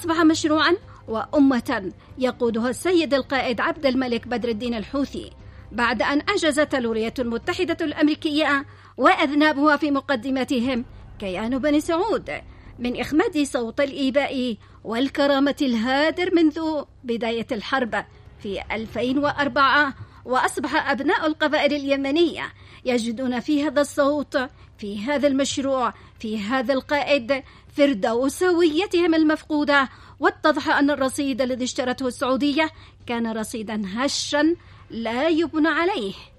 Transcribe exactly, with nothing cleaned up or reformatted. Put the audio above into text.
أصبح مشروعا وأمة يقودها السيد القائد عبد الملك بدر الدين الحوثي، بعد أن أنجزت الولايات المتحدة الأمريكية وأذنابها في مقدمتهم كيان بني سعود من إخماد صوت الإيباء والكرامة الهادر منذ بداية الحرب في ألفين وأربعة، وأصبح أبناء القبائل اليمنية يجدون في هذا الصوت، في هذا المشروع، في هذا القائد فردوس هويتهم المفقودة. واتضح أن الرصيد الذي اشترته السعودية كان رصيدا هشا لا يبنى عليه.